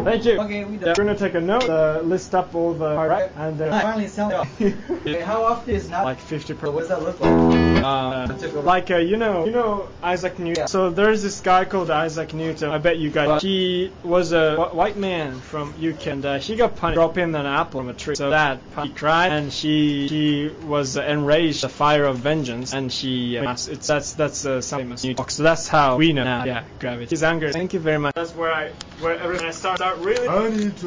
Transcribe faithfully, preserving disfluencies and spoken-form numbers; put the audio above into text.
Thank you. Okay, we Yeah, done. we're gonna take a note, uh, list up all the right, and uh, Finally sell it off. Okay, how often is not like fifty percent. what does that look like? Uh, like uh, you know, you know Isaac Newton. Yeah. So there's this guy called Isaac Newton. I bet you guys. He was a wh- white man from U K, and uh, he got punished dropping an apple from a tree. So that he cried, and she she was uh, enraged, the fire of vengeance, and she. Uh, it's that's that's uh, something Newton. So that's how we know now. Yeah, gravity. His anger. Thank you very much. That's where I where everything I start start really. I need to.